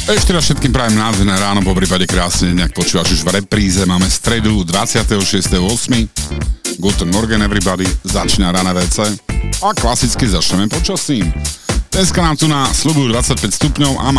Ešte raz všetkým prajem nádherné ráno, po prípade krásne, nejak počúvaš už v repríze. Máme stredu 26.8. Guten Morgen everybody, začína rána WC a klasicky začneme počasím. Dneska nám tu na slubujú 25 stupňov a